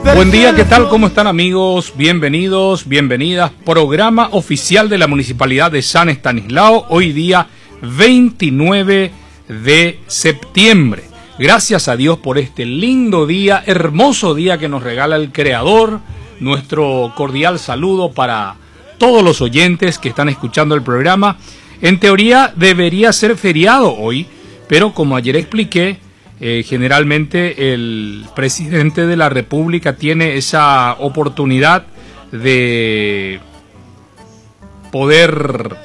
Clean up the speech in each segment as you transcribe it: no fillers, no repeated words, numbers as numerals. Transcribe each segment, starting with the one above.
Buen día, ¿qué tal? ¿Cómo están, amigos? Bienvenidos, bienvenidas. Programa oficial de la Municipalidad de San Estanislao, hoy día 29 de septiembre. Gracias a Dios por este lindo día, hermoso día que nos regala el Creador. Nuestro cordial saludo para todos los oyentes que están escuchando el programa. En teoría debería ser feriado hoy, pero como ayer expliqué, generalmente el presidente de la República tiene esa oportunidad de poder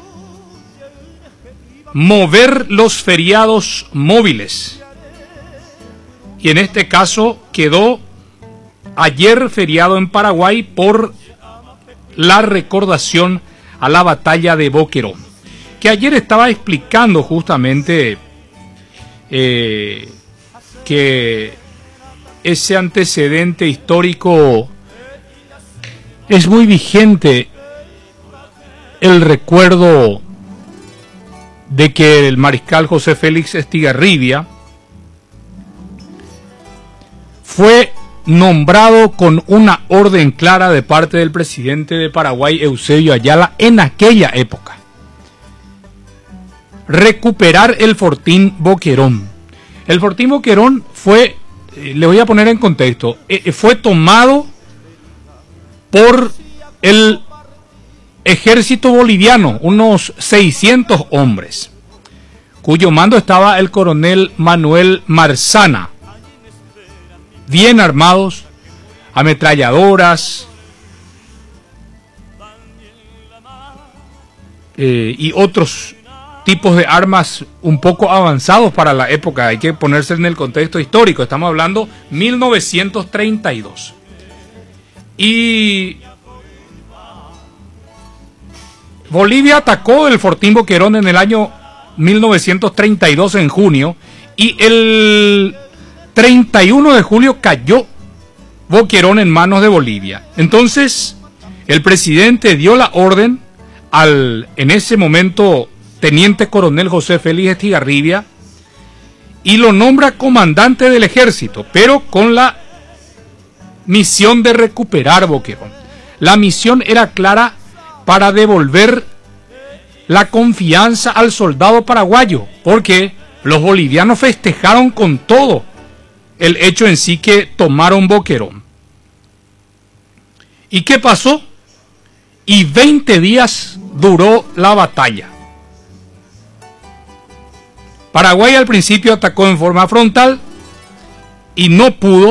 mover los feriados móviles. Y en este caso quedó ayer feriado en Paraguay por la recordación a la batalla de Boquerón, que ayer estaba explicando justamente que ese antecedente histórico es muy vigente, el recuerdo de que el mariscal José Félix Estigarribia fue nombrado con una orden clara de parte del presidente de Paraguay, Eusebio Ayala, en aquella época. Recuperar el Fortín Boquerón. El Fortín Boquerón fue, le voy a poner en contexto, fue tomado por el ejército boliviano, unos 600 hombres, cuyo mando estaba el coronel Manuel Marzana, bien armados, ametralladoras y otros tipos de armas un poco avanzados para la época. Hay que ponerse en el contexto histórico, estamos hablando 1932. Y Bolivia atacó el Fortín Boquerón en el año 1932 en junio, y el 31 de julio cayó Boquerón en manos de Bolivia. Entonces el presidente dio la orden al, en ese momento, teniente coronel José Félix Estigarribia, y lo nombra comandante del ejército, pero con la misión de recuperar Boquerón. La misión era clara, para devolver la confianza al soldado paraguayo, porque los bolivianos festejaron con todo el hecho en sí que tomaron Boquerón. ¿Y qué pasó? Y 20 días duró la batalla. Paraguay al principio atacó en forma frontal y no pudo